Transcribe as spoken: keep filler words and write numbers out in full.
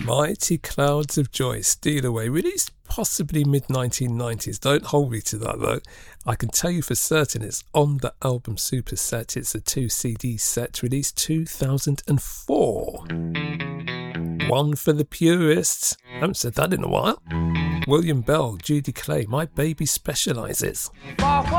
Mighty Clouds of Joy, Steal Away, released possibly mid nineteen nineties. Don't hold me to that though. I can tell you for certain it's on the album Super Set. It's a two C D set released two thousand four. One for the purists. I haven't said that in a while. William Bell, Judy Clay, My Baby Specialises.